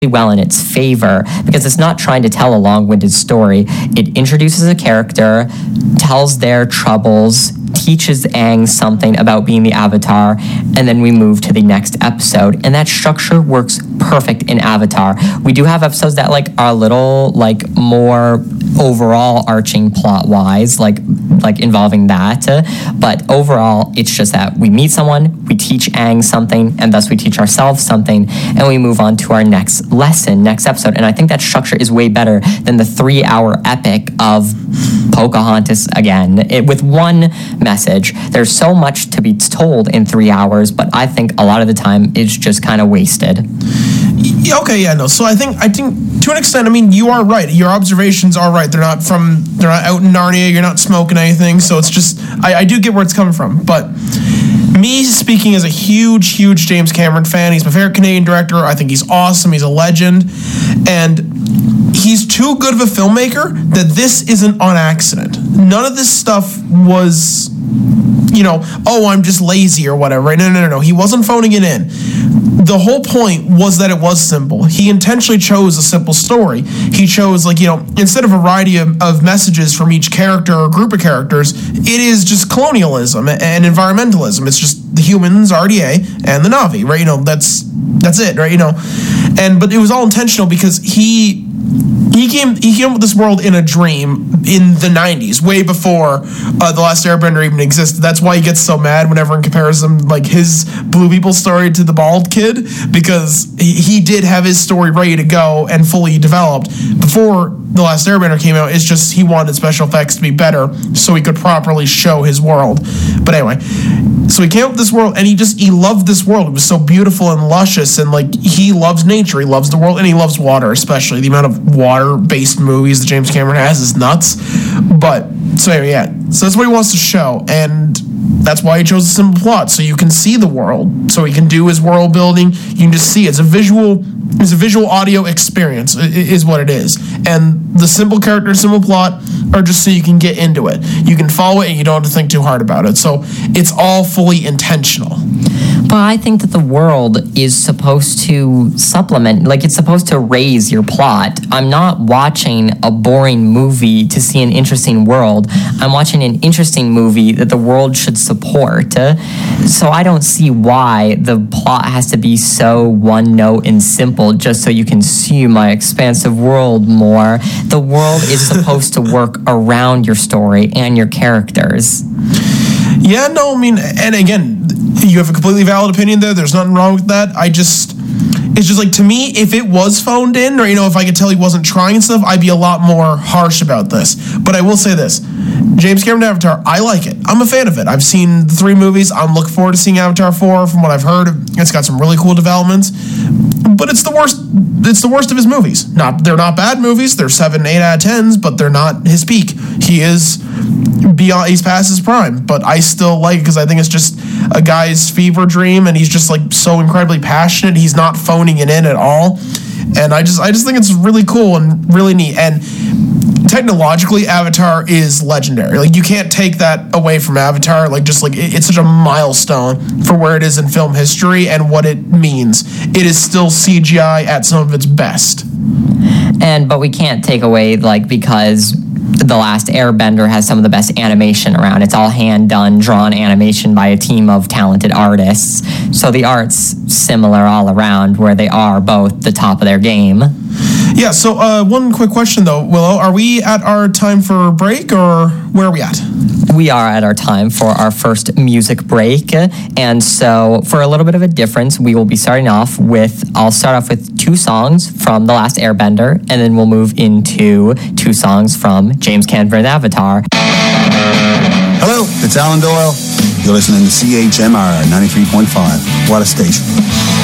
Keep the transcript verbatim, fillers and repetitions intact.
well in its favor because it's not trying to tell a long-winded story. It introduces a character, tells their troubles, teaches Aang something about being the Avatar, and then we move to the next episode. And that structure works perfect in Avatar. We do have episodes that like are a little like more overall arching plot-wise, like like involving that. But overall, it's just that we meet someone, we teach Aang something, and thus we teach ourselves something, and we move on to our next lesson, next episode. And I think that structure is way better than the three-hour epic of Pocahontas again, it, with one message. There's so much to be told in three hours, but I think a lot of the time it's just kind of wasted. Yeah, okay, yeah, no. So I think I think to an extent, I mean, you are right. Your observations are right. They're not from, they're not out in Narnia. You're not smoking anything. So it's just, I, I do get where it's coming from. But me speaking as a huge, huge James Cameron fan, he's my favorite Canadian director. I think he's awesome. He's a legend. And he's too good of a filmmaker that this isn't on accident. None of this stuff was, you know, oh, I'm just lazy or whatever. No, no, no, no. He wasn't phoning it in. The whole point was that it was simple. He intentionally chose a simple story. He chose, like, you know, instead of a variety of, of messages from each character or group of characters, it is just colonialism and environmentalism. It's just the humans, R D A, and the Na'vi, right? You know, that's that's it, right? You know, and but it was all intentional because he he came he came up with this world in a dream in the nineties, way before uh, The Last Airbender even existed. That's why he gets so mad whenever he compares him, like, his Blue People story to the bald kid, because he, he did have his story ready to go and fully developed before The Last Airbender came out. It's just he wanted special effects to be better so he could properly show his world. But anyway, so he came up with this world, and he just, he loved this world. It was so beautiful and luscious, and, like, he loves nature, he loves the world, and he loves water, especially. The amount of water-based movies that James Cameron has is nuts. But, so anyway, yeah. So that's what he wants to show, and that's why he chose a simple plot, so you can see the world, so he can do his world building. You can just see it. It's a visual, it's a visual audio experience, is what it is. And the simple character, simple plot are just so you can get into it. You can follow it, and you don't have to think too hard about it. So it's all fully intentional. But I think that the world is supposed to supplement, like, it's supposed to raise your plot. I'm not watching a boring movie to see an interesting world. I'm watching an interesting movie that the world should support. Uh, so I don't see why the plot has to be so one note and simple just so you can see my expansive world more. The world is supposed to work around your story and your characters. Yeah, no, I mean, and again, you have a completely valid opinion there. There's nothing wrong with that. I just, it's just like, to me, if it was phoned in, or, you know, if I could tell he wasn't trying and stuff, I'd be a lot more harsh about this. But I will say this, James Cameron Avatar, I like it. I'm a fan of it. I've seen the three movies. I'm looking forward to seeing Avatar four. From what I've heard, it's got some really cool developments. But it's the worst, it's the worst of his movies. Not, they're not bad movies. They're seven, eight out of tens, but they're not his peak. He is beyond, he's past his prime, but I still like it because I think it's just a guy's fever dream, and he's just, like, so incredibly passionate. He's not phoning it in at all, and I just I just think it's really cool and really neat. And technologically, Avatar is legendary. Like, you can't take that away from Avatar. Like, just like it, it's such a milestone for where it is in film history and what it means. It is still C G I at some of its best. And but we can't take away, like, because The Last Airbender has some of the best animation around. It's all hand-done, drawn animation by a team of talented artists. So the art's similar all around, where they are both the top of their game. Yeah, so uh, one quick question, though, Willow. Are we at our time for break, or where are we at? We are at our time for our first music break. And so for a little bit of a difference, we will be starting off with, I'll start off with two songs from The Last Airbender, and then we'll move into two songs from James Cameron Avatar. Hello, it's Alan Doyle. You're listening to C H M R ninety-three point five. What a station.